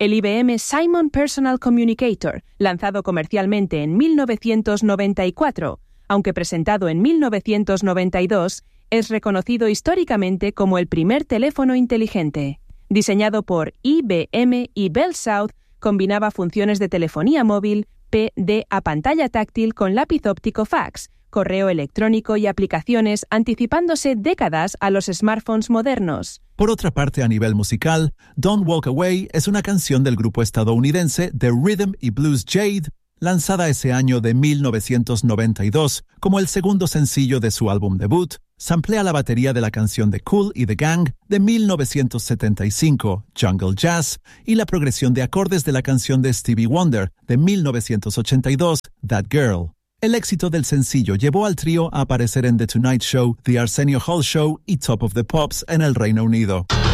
El IBM Simon Personal Communicator, lanzado comercialmente en 1994, aunque presentado en 1992, es reconocido históricamente como el primer teléfono inteligente. Diseñado por IBM y Bell South, combinaba funciones de telefonía móvil, PD a pantalla táctil con lápiz óptico fax, correo electrónico y aplicaciones, anticipándose décadas a los smartphones modernos. Por otra parte, a nivel musical, Don't Walk Away es una canción del grupo estadounidense The Rhythm y Blues Jade, lanzada ese año de 1992 como el segundo sencillo de su álbum debut. Samplea la batería de la canción de Kool y The Gang de 1975, Jungle Jazz, y la progresión de acordes de la canción de Stevie Wonder de 1982, That Girl. El éxito del sencillo llevó al trío a aparecer en The Tonight Show, The Arsenio Hall Show y Top of the Pops en el Reino Unido.